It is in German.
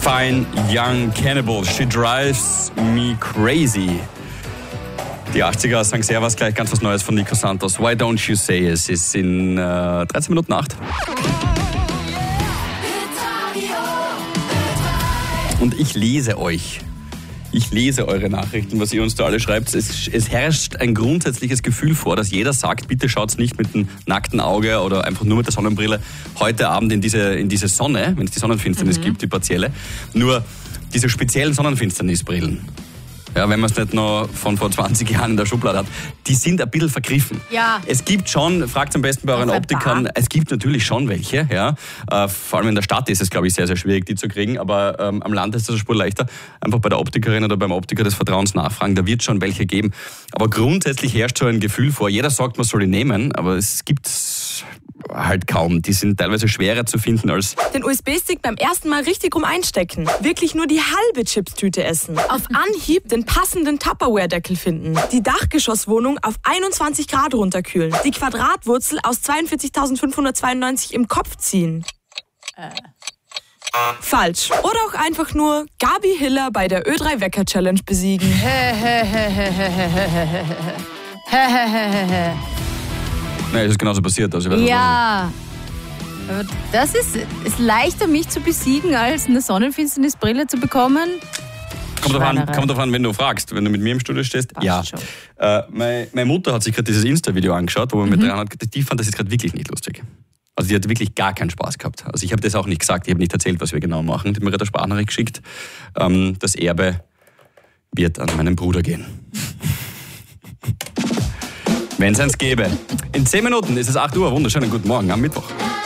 Fine Young Cannibal, She Drives Me Crazy. Die 80er sagen sehr was, gleich ganz was Neues von Nico Santos. Why Don't You Say It? Es ist in 13 Minuten 8. Und ich lese euch. Ich lese eure Nachrichten, was ihr uns da alle schreibt. Es herrscht ein grundsätzliches Gefühl vor, dass jeder sagt, bitte schaut's nicht mit dem nackten Auge oder einfach nur mit der Sonnenbrille heute Abend in diese Sonne, wenn es die Sonnenfinsternis gibt, die partielle. Nur diese speziellen Sonnenfinsternisbrillen, ja, wenn man es nicht noch von vor 20 Jahren in der Schublade hat, die sind ein bisschen vergriffen. Ja. Es gibt schon, fragt am besten bei euren Optikern, es gibt natürlich schon welche, ja. Vor allem in der Stadt ist es, glaube ich, sehr, sehr schwierig, die zu kriegen, aber am Land ist es eine Spur leichter. Einfach bei der Optikerin oder beim Optiker des Vertrauens nachfragen, da wird schon welche geben. Aber grundsätzlich herrscht so ein Gefühl vor, jeder sagt, man soll die nehmen, aber es gibt halt kaum. Die sind teilweise schwerer zu finden als... Den USB-Stick beim ersten Mal richtig rum einstecken. Wirklich nur die halbe Chipstüte essen. Auf Anhieb den passenden Tupperware-Deckel finden. Die Dachgeschosswohnung auf 21 Grad runterkühlen. Die Quadratwurzel aus 42.592 im Kopf ziehen. Falsch. Oder auch einfach nur Gabi Hiller bei der Ö3 Wecker Challenge besiegen. Nein, es ist genauso passiert. Also Ja, aber das ist leichter, mich zu besiegen, als eine Sonnenfinsternisbrille zu bekommen. Kommt drauf an, wenn du fragst, wenn du mit mir im Studio stehst. Passt ja. schon. Meine Mutter hat sich gerade dieses Insta-Video angeschaut, wo man mit dran hat, die fand das jetzt gerade wirklich nicht lustig. Also die hat wirklich gar keinen Spaß gehabt. Also ich habe das auch nicht gesagt, ich habe nicht erzählt, was wir genau machen. Die hat mir gerade eine Sprachnachricht geschickt. Das Erbe wird an meinen Bruder gehen. Wenn es eins gäbe. In 10 Minuten ist es 8 Uhr. Wunderschönen guten Morgen am Mittwoch.